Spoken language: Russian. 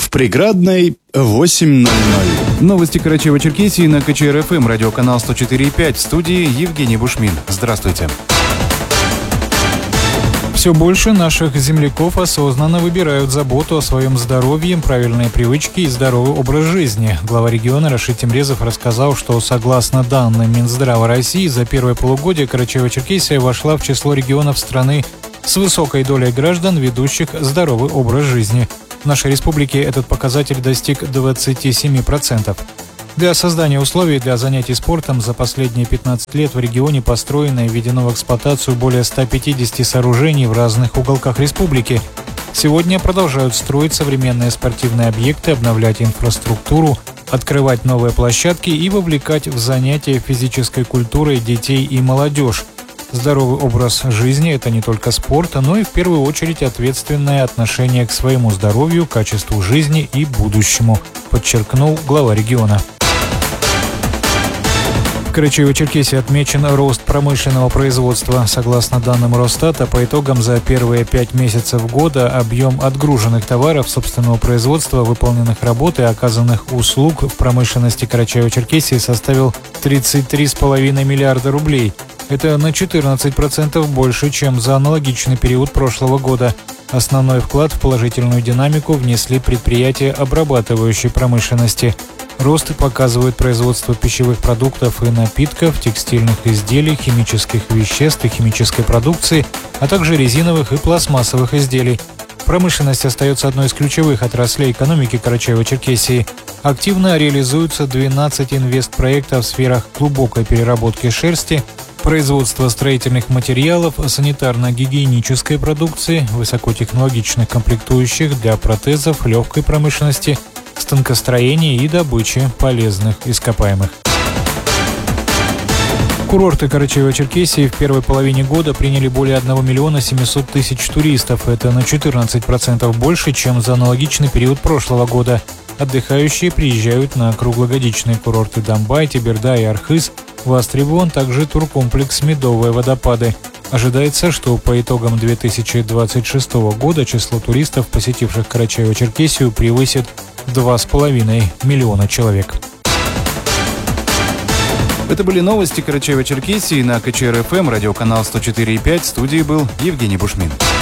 В Преградной 8:00. Новости Карачаево-Черкесии на КЧР-ФМ, радиоканал 104.5, в студии Евгений Бушмин. Здравствуйте. Все больше наших земляков осознанно выбирают заботу о своем здоровье, правильные привычки и здоровый образ жизни. Глава региона Рашид Темрезов рассказал, что согласно данным Минздрава России, за первое полугодие Карачаево-Черкесия вошла в число регионов страны с высокой долей граждан, ведущих здоровый образ жизни. В нашей республике этот показатель достиг 27%. Для создания условий для занятий спортом за последние 15 лет в регионе построено и введено в эксплуатацию более 150 сооружений в разных уголках республики. Сегодня продолжают строить современные спортивные объекты, обновлять инфраструктуру, открывать новые площадки и вовлекать в занятия физической культурой детей и молодежь. Здоровый образ жизни – это не только спорт, но и в первую очередь ответственное отношение к своему здоровью, качеству жизни и будущему, подчеркнул глава региона. В Карачаево-Черкесии отмечен рост промышленного производства. Согласно данным Росстата, по итогам за первые 5 месяцев года объем отгруженных товаров собственного производства, выполненных работ и оказанных услуг в промышленности Карачаево-Черкесии составил 33,5 миллиарда рублей. Это на 14% больше, чем за аналогичный период прошлого года. Основной вклад в положительную динамику внесли предприятия обрабатывающей промышленности. Рост показывает производство пищевых продуктов и напитков, текстильных изделий, химических веществ и химической продукции, а также резиновых и пластмассовых изделий. Промышленность остается одной из ключевых отраслей экономики Карачаево-Черкесии. Активно реализуются 12 инвестпроектов в сферах глубокой переработки шерсти, производства строительных материалов, санитарно-гигиенической продукции, высокотехнологичных комплектующих для протезов, легкой промышленности, станкостроения и добычи полезных ископаемых. Курорты Карачаево-Черкесии в первой половине года приняли более 1 миллиона 700 тысяч туристов. Это на 14% больше, чем за аналогичный период прошлого года. Отдыхающие приезжают на круглогодичные курорты Домбай, Теберда и Архыз. Востребован также туркомплекс «Медовые водопады». Ожидается, что по итогам 2026 года число туристов, посетивших Карачаево-Черкесию, превысит 2,5 миллиона человек. Это были новости Карачаево-Черкесии на КЧР-ФМ, радиоканал 104.5. В студии был Евгений Бушмин.